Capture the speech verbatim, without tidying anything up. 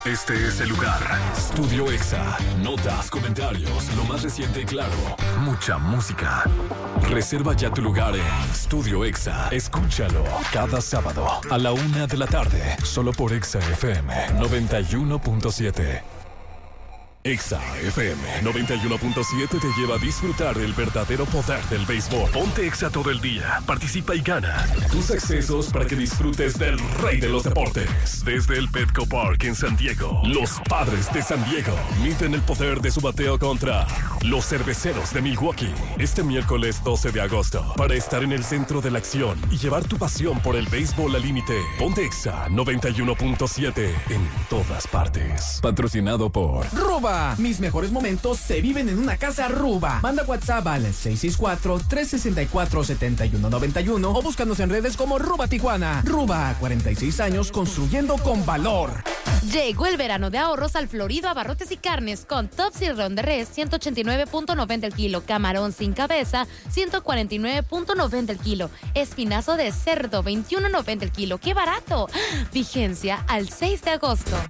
Este es el lugar. Studio Exa. Notas, comentarios, lo más reciente y claro. Mucha música. Reserva ya tu lugar en Studio Exa. Escúchalo cada sábado a la una de la tarde. Solo por Exa F M noventa y uno punto siete. Exa F M noventa y uno punto siete te lleva a disfrutar el verdadero poder del béisbol. Ponte Exa todo el día, participa y gana tus accesos para que disfrutes del rey de los deportes. Desde el Petco Park en San Diego, los Padres de San Diego miden el poder de su bateo contra los Cerveceros de Milwaukee. Este miércoles doce de agosto, para estar en el centro de la acción y llevar tu pasión por el béisbol al límite. Ponte Exa noventa y uno punto siete en todas partes. Patrocinado por Ruba. Mis mejores momentos se viven en una casa Ruba. Manda WhatsApp al seis seis cuatro, tres seis cuatro, siete uno nueve uno o búscanos en redes como Ruba Tijuana. Ruba, cuarenta y seis años construyendo con valor. Llegó el verano de ahorros al Florido Abarrotes y Carnes con top sirloin de res, ciento ochenta y nueve punto noventa el kilo, camarón sin cabeza, ciento cuarenta y nueve punto noventa el kilo, espinazo de cerdo, veintiuno noventa el kilo. ¡Qué barato! Vigencia al seis de agosto.